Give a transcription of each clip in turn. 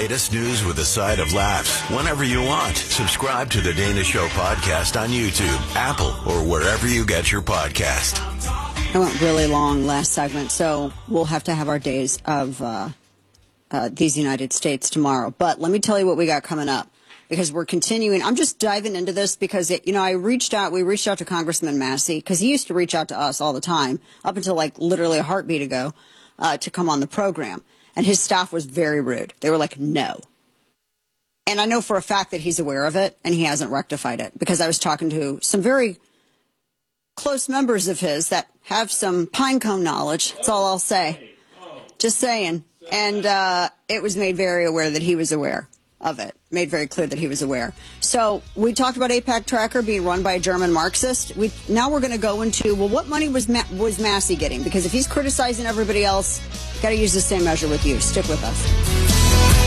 latest news with a side of laughs whenever you want. Subscribe to the Dana Show podcast on YouTube, Apple, or wherever you get your podcast. I went really long last segment, so we'll have to have our days of these United States tomorrow. But let me tell you what we got coming up, because we're continuing. I'm just diving into this because, we reached out to Congressman Massey, because he used to reach out to us all the time, up until like literally a heartbeat ago, to come on the program. And his staff was very rude. They were like, no. And I know for a fact that he's aware of it, and he hasn't rectified it, because I was talking to some very close members of his that have some pinecone knowledge. That's all I'll say. Just saying. And it was made very aware that he was aware of it. Made very clear that he was aware. So we talked about AIPAC Tracker being run by a German Marxist. Now we're going to go into, well, what money was Massey getting? Because if he's criticizing everybody else, got to use the same measure with you. Stick with us.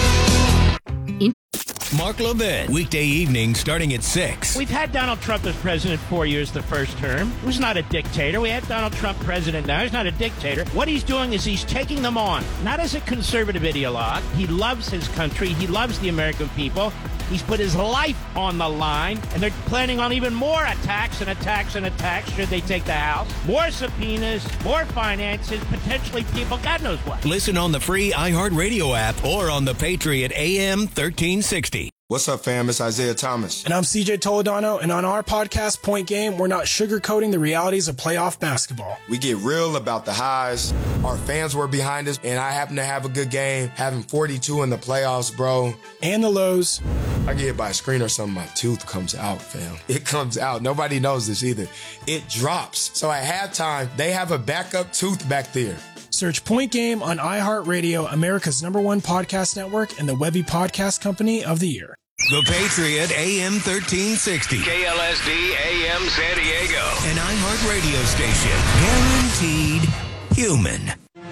Mark Levin, weekday evening starting at 6. We've had Donald Trump as president 4 years the first term. He was not a dictator. We had Donald Trump president now. He's not a dictator. What he's doing is he's taking them on, not as a conservative ideologue. He loves his country. He loves the American people. He's put his life on the line, and they're planning on even more attacks and attacks and attacks should they take the House. More subpoenas, more finances, potentially people, God knows what. Listen on the free iHeartRadio app or on the Patriot AM 1360. What's up, fam? It's Isaiah Thomas. And I'm CJ Toledano, and on our podcast, Point Game, we're not sugarcoating the realities of playoff basketball. We get real about the highs. Our fans were behind us, and I happen to have a good game, having 42 in the playoffs, bro. And the lows. I get hit by a screen or something, my tooth comes out, fam. It comes out. Nobody knows this either. It drops. So at halftime, they have a backup tooth back there. Search Point Game on iHeartRadio, America's #1 podcast network, and the Webby Podcast Company of the Year. The Patriot AM 1360. KLSD AM San Diego. An iHeartRadio station. Guaranteed human.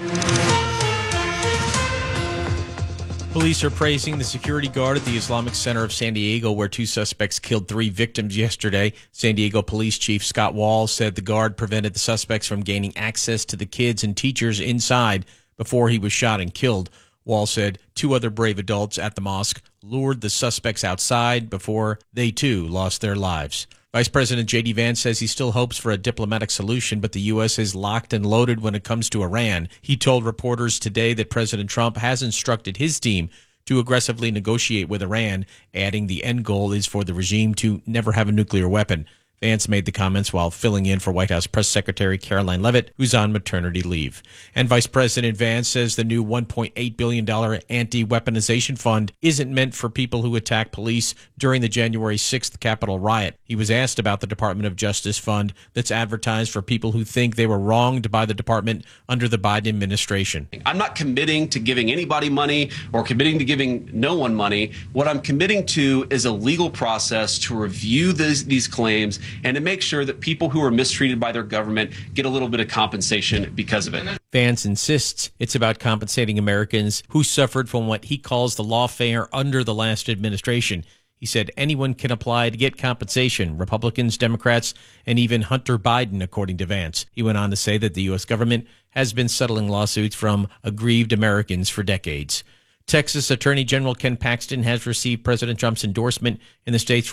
Police are praising the security guard at the Islamic Center of San Diego, where 2 suspects killed 3 victims yesterday. San Diego Police Chief Scott Wall said the guard prevented the suspects from gaining access to the kids and teachers inside before he was shot and killed. Wall said 2 other brave adults at the mosque lured the suspects outside before they, too, lost their lives. Vice President J.D. Vance says he still hopes for a diplomatic solution, but the U.S. is locked and loaded when it comes to Iran. He told reporters today that President Trump has instructed his team to aggressively negotiate with Iran, adding the end goal is for the regime to never have a nuclear weapon. Vance made the comments while filling in for White House Press Secretary Caroline Leavitt, who's on maternity leave. And Vice President Vance says the new $1.8 billion anti-weaponization fund isn't meant for people who attack police during the January 6th Capitol riot. He was asked about the Department of Justice fund that's advertised for people who think they were wronged by the department under the Biden administration. I'm not committing to giving anybody money or committing to giving no one money. What I'm committing to is a legal process to review these claims and to make sure that people who are mistreated by their government get a little bit of compensation because of it. Vance insists it's about compensating Americans who suffered from what he calls the lawfare under the last administration. He said anyone can apply to get compensation, Republicans, Democrats, and even Hunter Biden, according to Vance. He went on to say that the U.S. government has been settling lawsuits from aggrieved Americans for decades. Texas Attorney General Ken Paxton has received President Trump's endorsement in the state's